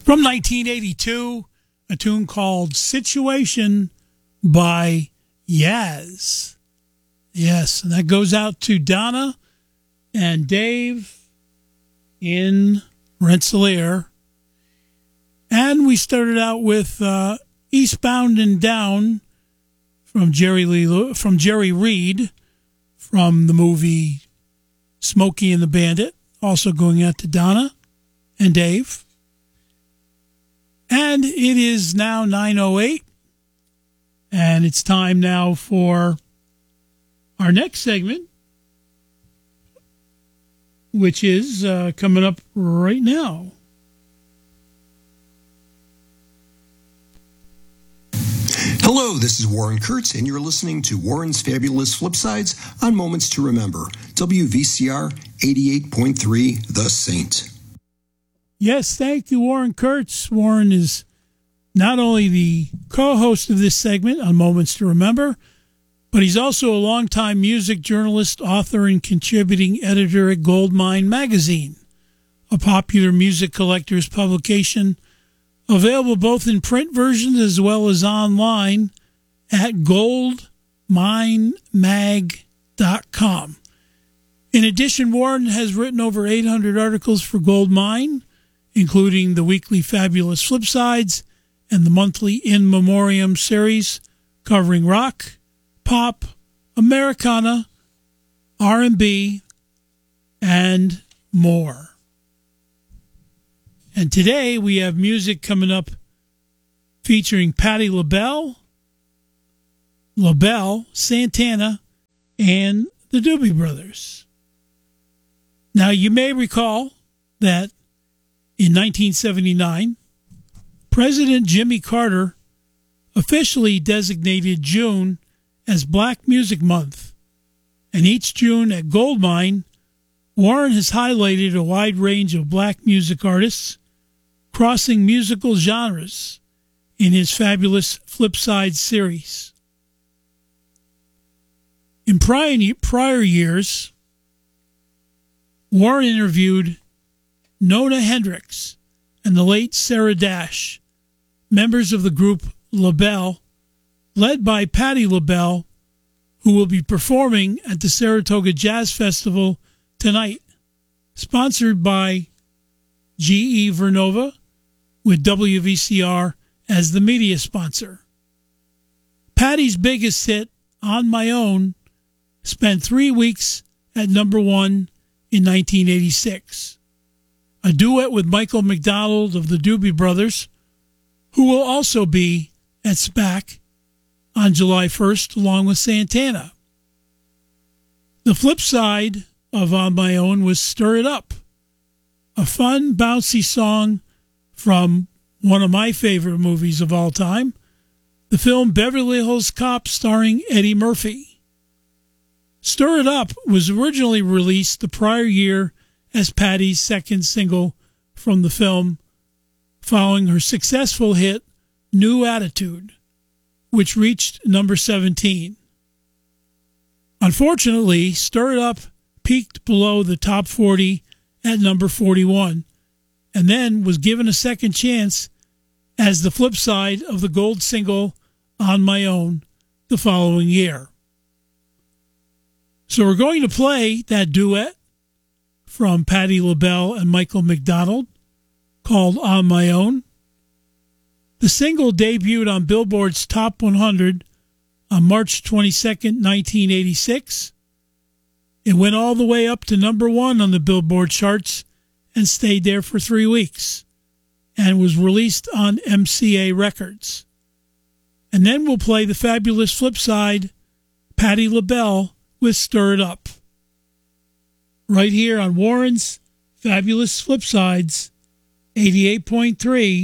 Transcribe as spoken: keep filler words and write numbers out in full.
From nineteen eighty-two, a tune called Situation by Yaz. Yes, and that goes out to Donna and Dave in Rensselaer. And we started out with uh, Eastbound and Down from Jerry Lee, from Jerry Reed from the movie Smokey and the Bandit, also going out to Donna and Dave. And it is now nine oh eight, and it's time now for our next segment, which is uh, coming up right now. Hello, this is Warren Kurtz, and you're listening to Warren's Fabulous Flipsides on Moments to Remember, W V C R eighty-eight point three, The Saint. Yes, thank you, Warren Kurtz. Warren is not only the co-host of this segment on Moments to Remember, but he's also a longtime music journalist, author, and contributing editor at Goldmine Magazine, a popular music collector's publication available both in print versions as well as online at gold mine mag dot com. In addition, Warren has written over eight hundred articles for Goldmine, including the weekly Fabulous Flipsides and the monthly In Memoriam series covering rock, pop, Americana, R and B, and more. And today we have music coming up featuring Patti LaBelle, LaBelle, Santana, and the Doobie Brothers. Now, you may recall that in nineteen seventy-nine, President Jimmy Carter officially designated June as Black Music Month. And each June at Goldmine, Warren has highlighted a wide range of black music artists crossing musical genres in his Fabulous Flipsides series. In prior, prior years, Warren interviewed Nona Hendryx and the late Sarah Dash, members of the group LaBelle, led by Patti LaBelle, who will be performing at the Saratoga Jazz Festival tonight, sponsored by G E Vernova, with W V C R as the media sponsor. Patti's biggest hit, On My Own, spent three weeks at number one in nineteen eighty-six. A duet with Michael McDonald of the Doobie Brothers, who will also be at SPAC on July first, along with Santana. The flip side of On My Own was Stir It Up, a fun, bouncy song from one of my favorite movies of all time, the film Beverly Hills Cop starring Eddie Murphy. Stir It Up was originally released the prior year as Patti's second single from the film, following her successful hit New Attitude, which reached number seventeen. Unfortunately, Stir It Up peaked below the top forty at number forty-one, and then was given a second chance as the flip side of the gold single On My Own the following year. So we're going to play that duet from Patti LaBelle and Michael McDonald called On My Own. The single debuted on Billboard's Top one hundred on March twenty-second, nineteen eighty-six. It went all the way up to number one on the Billboard charts and stayed there for three weeks and was released on M C A Records. And then we'll play the fabulous flip side, Patti LaBelle with Stir It Up, right here on Warren's Fabulous Flipsides, eighty-eight point three